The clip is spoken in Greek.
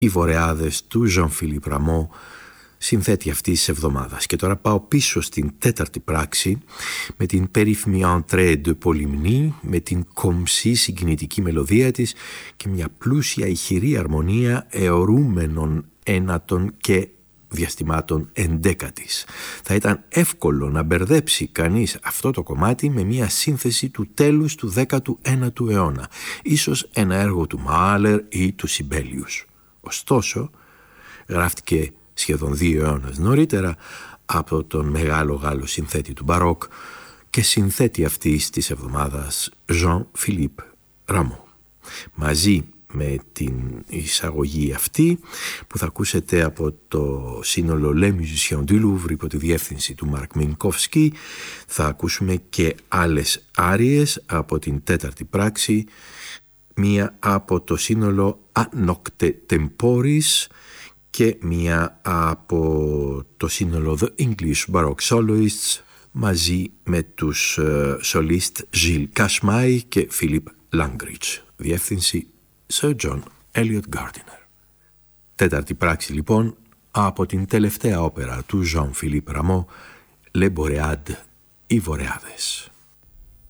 οι Βορεάδες του Jean-Philippe Rameau, συνθέτη αυτής της εβδομάδας. Και τώρα πάω πίσω στην τέταρτη πράξη με την περίφημη Entrée de Polymnie, με την κομψή συγκινητική μελωδία της και μια πλούσια ηχηρή αρμονία αιωρούμενων ένατων και διαστημάτων εντέκατης. Θα ήταν εύκολο να μπερδέψει κανείς αυτό το κομμάτι με μια σύνθεση του τέλους του 19ου αιώνα, ίσως ένα έργο του Μάλερ ή του Σιμπέλιους. Ωστόσο, γράφτηκε σχεδόν 2 αιώνες νωρίτερα από τον μεγάλο Γάλλο συνθέτη του Μπαρόκ και συνθέτη αυτής της εβδομάδας Jean-Philippe Rameau. Μαζί με την εισαγωγή αυτή που θα ακούσετε από το σύνολο Les Musiciens du Louvre υπό τη διεύθυνση του Μαρκ Μινκόφσκι, θα ακούσουμε και άλλες άριες από την τέταρτη πράξη, μία από το σύνολο A Nocte Temporis και μία από το σύνολο The English Baroque Soloists μαζί με τους σολίστ Gilles Kashmai και Philip Langridge. Διεύθυνση Sir John Eliot Gardiner. Τέταρτη πράξη λοιπόν από την τελευταία όπερα του Jean-Philippe Rameau, Les Boréades, οι Βορεάδες.